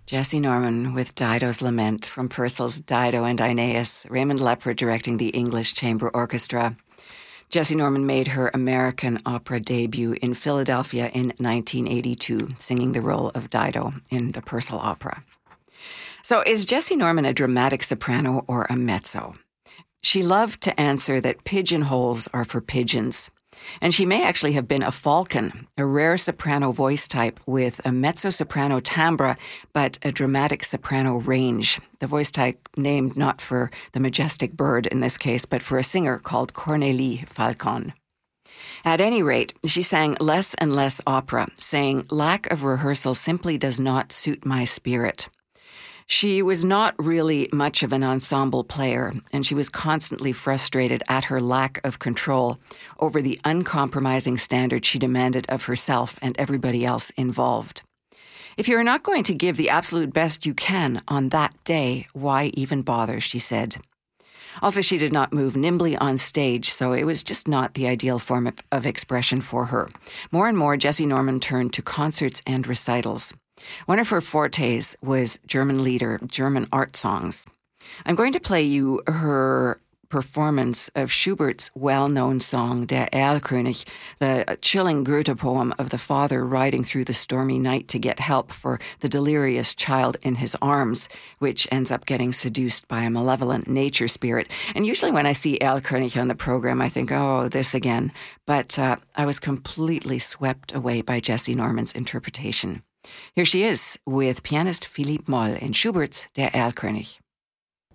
Jesse Norman with Dido's Lament from Purcell's Dido and Aeneas, Raymond Lepre directing the English Chamber Orchestra. Jesse Norman made her American opera debut in Philadelphia in 1982, singing the role of Dido in the Purcell Opera. So is Jesse Norman a dramatic soprano or a mezzo? She loved to answer that pigeonholes are for pigeons. And she may actually have been a falcon, a rare soprano voice type with a mezzo-soprano timbre, but a dramatic soprano range. The voice type named not for the majestic bird in this case, but for a singer called Cornélie Falcon. At any rate, she sang less and less opera, saying, "Lack of rehearsal simply does not suit my spirit." She was not really much of an ensemble player, and she was constantly frustrated at her lack of control over the uncompromising standard she demanded of herself and everybody else involved. "If you're not going to give the absolute best you can on that day, why even bother?" she said. Also, she did not move nimbly on stage, so it was just not the ideal form of expression for her. More and more, Jesse Norman turned to concerts and recitals. One of her fortes was German lieder, German art songs. I'm going to play you her performance of Schubert's well-known song, Der Erlkönig, the chilling Goethe poem of the father riding through the stormy night to get help for the delirious child in his arms, which ends up getting seduced by a malevolent nature spirit. And usually when I see Erlkönig on the program, I think, oh, this again. But I was completely swept away by Jesse Norman's interpretation. Here she is with pianist Philippe Moll in Schubert's Der Erlkönig.